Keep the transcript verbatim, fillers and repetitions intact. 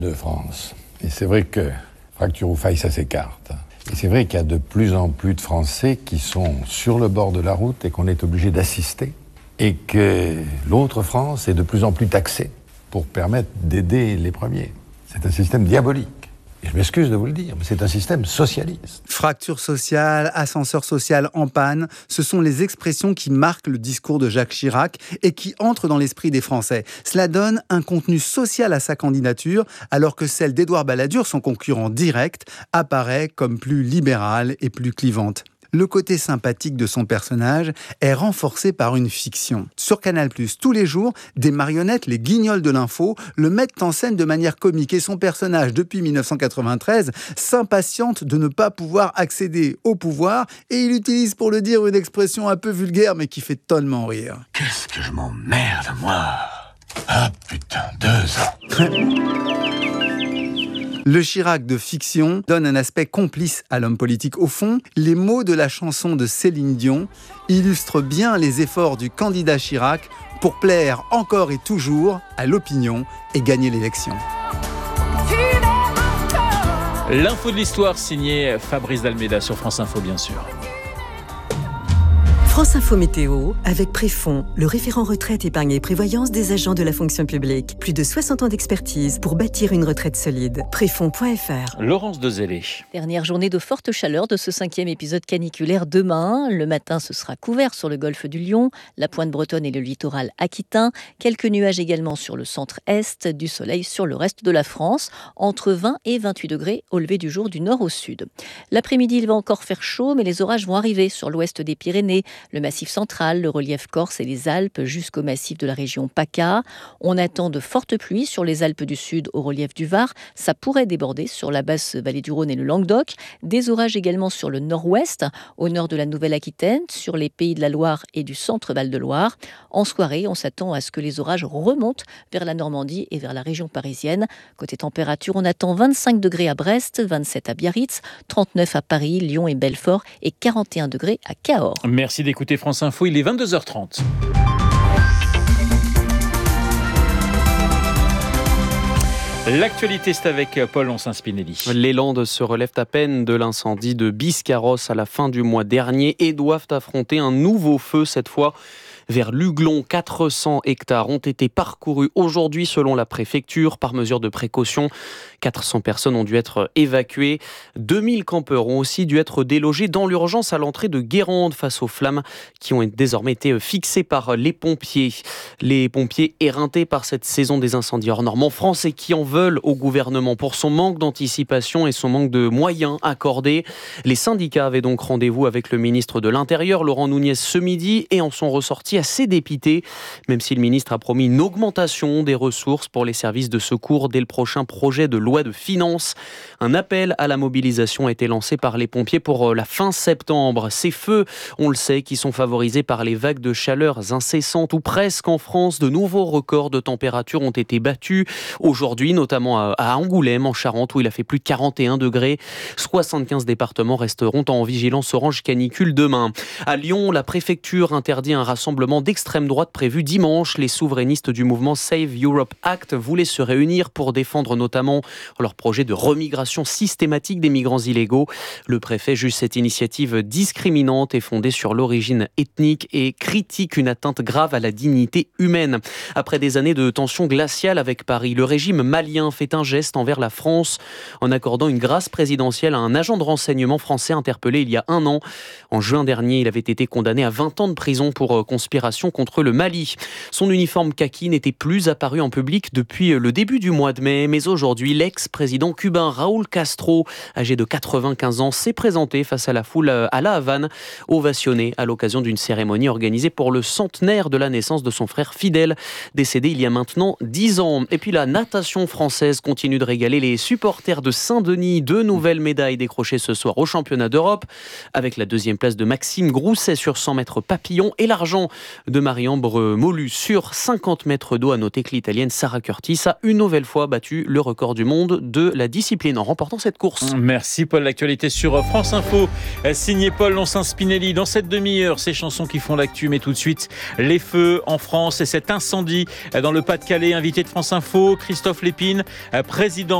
de France. Et c'est vrai que fracture ou faille, ça s'écarte. Et c'est vrai qu'il y a de plus en plus de Français qui sont sur le bord de la route et qu'on est obligé d'assister. Et que l'autre France est de plus en plus taxée pour permettre d'aider les premiers. C'est un système diabolique. Et je m'excuse de vous le dire, mais c'est un système socialiste. Fracture sociale, ascenseur social en panne, ce sont les expressions qui marquent le discours de Jacques Chirac et qui entrent dans l'esprit des Français. Cela donne un contenu social à sa candidature, alors que celle d'Édouard Balladur, son concurrent direct, apparaît comme plus libérale et plus clivante. Le côté sympathique de son personnage est renforcé par une fiction. Sur Canal plus, tous les jours, des marionnettes, les guignols de l'info, le mettent en scène de manière comique. Et son personnage, depuis dix-neuf cent quatre-vingt-treize, s'impatiente de ne pas pouvoir accéder au pouvoir. Et il utilise pour le dire une expression un peu vulgaire, mais qui fait tellement rire. Qu'est-ce que je m'emmerde, moi ? Ah putain, deux ans. Le Chirac de fiction donne un aspect complice à l'homme politique. Au fond, les mots de la chanson de Céline Dion illustrent bien les efforts du candidat Chirac pour plaire encore et toujours à l'opinion et gagner l'élection. L'info de l'histoire signée Fabrice Dalméda sur France Info, bien sûr. France Info Météo, avec Préfond, le référent retraite, épargne et prévoyance des agents de la fonction publique. Plus de soixante ans d'expertise pour bâtir une retraite solide. Préfond point f r. Laurence Dezellé. Dernière journée de forte chaleur de ce cinquième épisode caniculaire demain. Le matin, ce sera couvert sur le golfe du Lion, la pointe bretonne et le littoral aquitain. Quelques nuages également sur le centre-est, du soleil sur le reste de la France. Entre vingt et vingt-huit degrés au lever du jour du nord au sud. L'après-midi, il va encore faire chaud, mais les orages vont arriver sur l'ouest des Pyrénées, le massif central, le relief corse et les Alpes jusqu'au massif de la région PACA. On attend de fortes pluies sur les Alpes du Sud au relief du Var. Ça pourrait déborder sur la basse vallée du Rhône et le Languedoc. Des orages également sur le nord-ouest, au nord de la Nouvelle-Aquitaine, sur les Pays de la Loire et du centre Val-de-Loire. En soirée, on s'attend à ce que les orages remontent vers la Normandie et vers la région parisienne. Côté température, on attend vingt-cinq degrés à Brest, vingt-sept à Biarritz, trente-neuf à Paris, Lyon et Belfort et quarante et un degrés à Cahors. Merci d'écouter France Info, il est vingt-deux heures trente. L'actualité, c'est avec Paul Oncin-Spinelli. Les Landes se relèvent à peine de l'incendie de Biscarrosse à la fin du mois dernier et doivent affronter un nouveau feu cette fois. Vers Luglon, quatre cents hectares ont été parcourus aujourd'hui selon la préfecture par mesure de précaution. quatre cents personnes ont dû être évacuées. deux mille campeurs ont aussi dû être délogés dans l'urgence à l'entrée de Guérande face aux flammes qui ont désormais été fixées par les pompiers. Les pompiers éreintés par cette saison des incendies hors normes en France et qui en veulent au gouvernement pour son manque d'anticipation et son manque de moyens accordés. Les syndicats avaient donc rendez-vous avec le ministre de l'Intérieur, Laurent Nunez, ce midi et en sont ressortis assez dépité, même si le ministre a promis une augmentation des ressources pour les services de secours dès le prochain projet de loi de finances. Un appel à la mobilisation a été lancé par les pompiers pour la fin septembre. Ces feux, on le sait, qui sont favorisés par les vagues de chaleur incessantes ou presque en France. De nouveaux records de température ont été battus aujourd'hui, notamment à Angoulême, en Charente, où il a fait plus de quarante et un degrés. soixante-quinze départements resteront en vigilance orange canicule demain. À Lyon, la préfecture interdit un rassemblement d'extrême droite prévu dimanche. Les souverainistes du mouvement Save Europe Act voulaient se réunir pour défendre notamment leur projet de remigration systématique des migrants illégaux. Le préfet juge cette initiative discriminante et fondée sur l'origine ethnique et critique une atteinte grave à la dignité humaine. Après des années de tensions glaciales avec Paris, le régime malien fait un geste envers la France en accordant une grâce présidentielle à un agent de renseignement français interpellé il y a un an. En juin dernier, il avait été condamné à vingt ans de prison pour conspiration contre le Mali. Son uniforme kaki n'était plus apparu en public depuis le début du mois de mai, mais aujourd'hui, l'ex-président cubain Raúl Castro, âgé de quatre-vingt-quinze ans, s'est présenté face à la foule à La Havane, ovationné à l'occasion d'une cérémonie organisée pour le centenaire de la naissance de son frère Fidel, décédé il y a maintenant dix ans. Et puis la natation française continue de régaler les supporters de Saint-Denis. Deux nouvelles médailles décrochées ce soir au championnat d'Europe, avec la deuxième place de Maxime Grousset sur cent mètres papillon et l'argent de Marie-Ambre Molu sur cinquante mètres d'eau. À noter que l'Italienne Sarah Curtis a une nouvelle fois battu le record du monde de la discipline en remportant cette course. Merci Paul, l'actualité sur France Info. Signé Paul Lonsin-Spinelli. Dans cette demi-heure, ces chansons qui font l'actu, mais tout de suite, les feux en France et cet incendie dans le Pas-de-Calais. Invité de France Info, Christophe Lépine, président